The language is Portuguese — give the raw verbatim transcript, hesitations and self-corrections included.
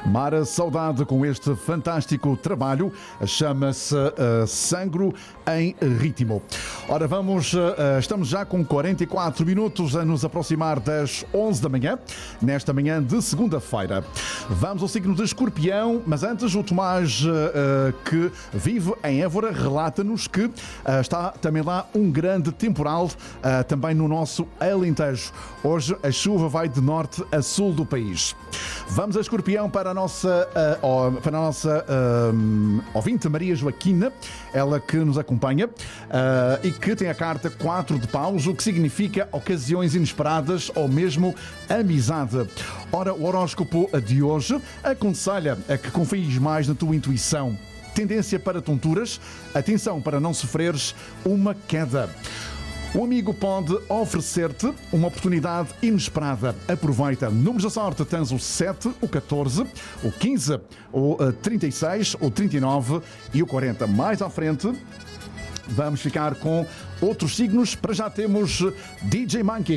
Mara Saudade com este fantástico trabalho, chama-se uh, Sangro em Ritmo. Ora, vamos, uh, estamos já com quarenta e quatro minutos a nos aproximar das onze da manhã, nesta manhã de segunda-feira. Vamos ao signo de Escorpião, mas antes o Tomás, uh, uh, que vive em Évora, relata-nos que uh, está também lá um grande temporal, uh, também no nosso Alentejo. Hoje a chuva vai de norte a sul do país. Vamos a Escorpião para a nossa, uh, para a nossa uh, ouvinte Maria Joaquina, ela que nos acompanha uh, e que tem a carta quatro de paus, o que significa ocasiões inesperadas ou mesmo amizade. Ora, o horóscopo de hoje aconselha a que confies mais na tua intuição. Tendência para tonturas, atenção para não sofreres uma queda. O amigo pode oferecer-te uma oportunidade inesperada. Aproveita. Números da sorte: tens o sete, o catorze, o quinze, o trinta e seis, o trinta e nove e o quarenta. Mais à frente, vamos ficar com outros signos. Para já temos D J Monkey